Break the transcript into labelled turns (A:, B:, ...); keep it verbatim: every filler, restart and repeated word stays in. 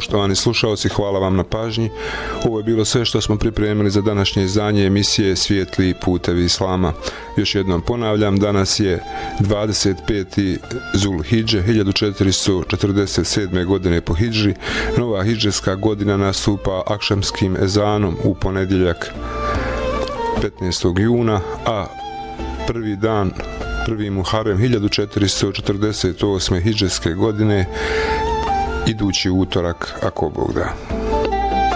A: Poštovani slušalci, hvala vam na pažnji. Ovo je bilo sve što smo pripremili za današnje izdanje emisije Svijetli putevi Islama. Još jednom ponavljam, danas je dvadeset peti Zulhidže, hiljadu četiristo četrdeset sedme. godine po hidži. Nova hidžeska godina nastupa akšamskim ezanom u ponedjeljak petnaestog juna, a prvi dan, prvi Muharem hiljadu četiristo četrdeset osme. hidžeske godine, idući utorak, ako Bog da.